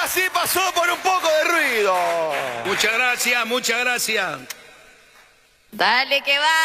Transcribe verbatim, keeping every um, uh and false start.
Ahora sí pasó por un poco de ruido. Muchas gracias, muchas gracias. Dale que va.